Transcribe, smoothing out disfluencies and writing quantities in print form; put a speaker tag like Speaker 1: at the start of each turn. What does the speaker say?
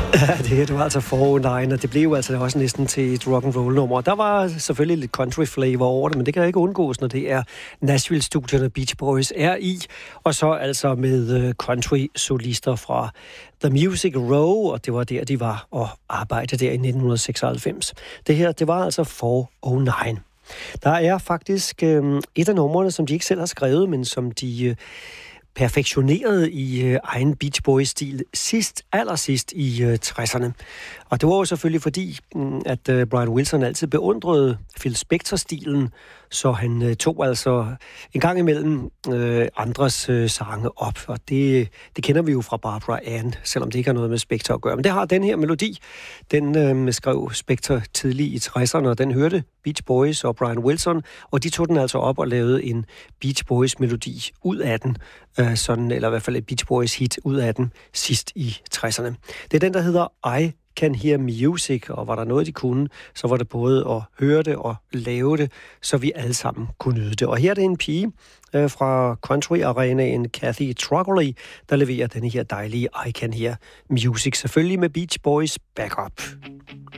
Speaker 1: Ja, det var altså 409, og det blev jo altså også næsten til et rock'n'roll-nummer. Der var selvfølgelig lidt country flavor over det, men det kan ikke undgås, når det er Nashville-studierne Beach Boys er i. Og så altså med country-solister fra The Music Row, og det var der, de var og arbejdede der i 1996. Det her, det var altså 409. Der er faktisk et af numrene, som de ikke selv har skrevet, men som de perfektioneret i egen Beach Boys-stil allersidst i 60'erne. Og det var jo selvfølgelig fordi, at Brian Wilson altid beundrede Phil Spector-stilen, så han tog altså en gang imellem andres sange op. Og det kender vi jo fra Barbara Ann, selvom det ikke har noget med Spector at gøre. Men det har den her melodi. Den skrev Spector tidligt i 60'erne, og den hørte Beach Boys og Brian Wilson, og de tog den altså op og lavede en Beach Boys-melodi ud af den, eller i hvert fald et Beach Boys-hit ud af den sidst i 60'erne. Det er den, der hedder I Can Hear Music, og var der noget, de kunne, så var det både at høre det og lave det, så vi alle sammen kunne nyde det. Og her er det en pige fra country-arenaen Kathy Trockley, der leverer denne her dejlige I Can Hear Music, selvfølgelig med Beach Boys backup.